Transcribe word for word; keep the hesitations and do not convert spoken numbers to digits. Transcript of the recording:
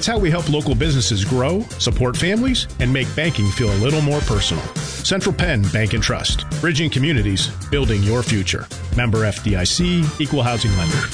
It's how we help local businesses grow, support families, and make banking feel a little more personal. Central Penn Bank and Trust. Bridging communities, building your future. Member F D I C, Equal Housing Lender.